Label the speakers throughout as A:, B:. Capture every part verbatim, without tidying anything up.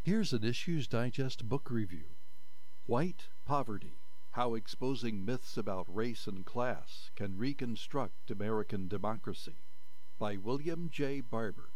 A: Here's an Issues Digest book review. White Poverty: How Exposing Myths About Race and Class Can Reconstruct American Democracy, by William J. Barber.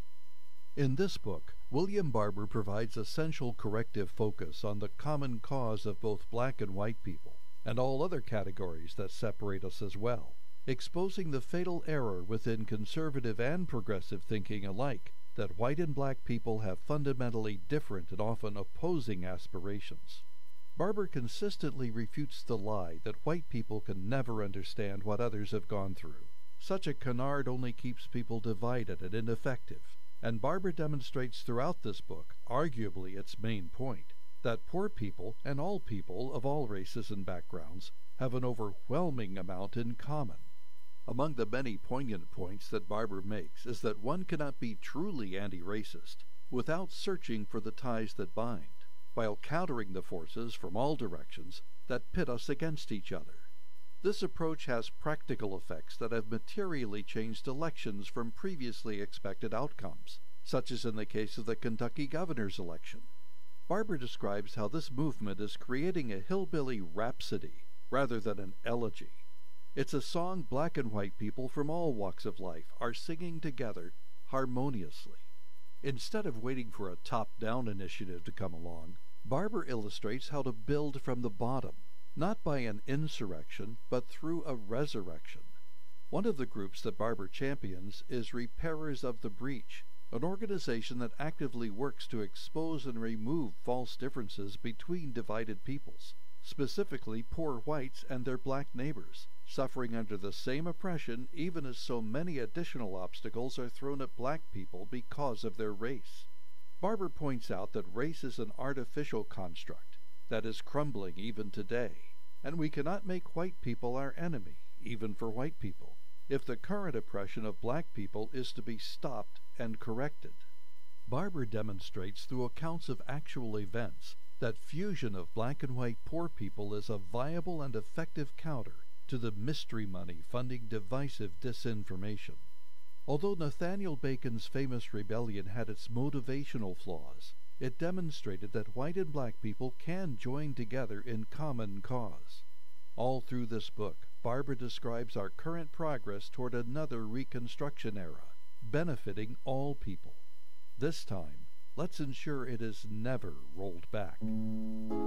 A: In this book, William Barber provides essential corrective focus on the common cause of both black and white people, and all other categories that separate us as well, exposing the fatal error within conservative and progressive thinking alike that white and black people have fundamentally different and often opposing aspirations. Barber consistently refutes the lie that white people can never understand what others have gone through. Such a canard only keeps people divided and ineffective, and Barber demonstrates throughout this book, arguably its main point, that poor people, and all people of all races and backgrounds, have an overwhelming amount in common. Among the many poignant points that Barber makes is that one cannot be truly anti-racist without searching for the ties that bind, while countering the forces from all directions that pit us against each other. This approach has practical effects that have materially changed elections from previously expected outcomes, such as in the case of the Kentucky governor's election. Barber describes how this movement is creating a hillbilly rhapsody rather than an elegy. It's a song black and white people from all walks of life are singing together harmoniously. Instead of waiting for a top-down initiative to come along, Barber illustrates how to build from the bottom, not by an insurrection, but through a resurrection. One of the groups that Barber champions is Repairers of the Breach, an organization that actively works to expose and remove false differences between divided peoples, specifically poor whites and their black neighbors, suffering under the same oppression even as so many additional obstacles are thrown at black people because of their race. Barber points out that race is an artificial construct that is crumbling even today, and we cannot make white people our enemy, even for white people, if the current oppression of black people is to be stopped and corrected. Barber demonstrates through accounts of actual events that fusion of black and white poor people is a viable and effective counter to the mystery money funding divisive disinformation. Although Nathaniel Bacon's famous rebellion had its motivational flaws, it demonstrated that white and black people can join together in common cause. All through this book, Barber describes our current progress toward another Reconstruction era, benefiting all people. This time, let's ensure it is never rolled back.